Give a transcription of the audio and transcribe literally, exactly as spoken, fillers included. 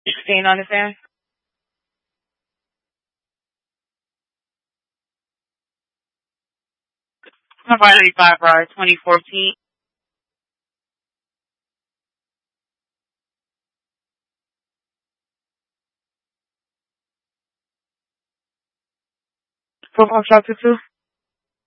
sixteen on the fan. Five ninety-five for twenty fourteen. Football chapter two.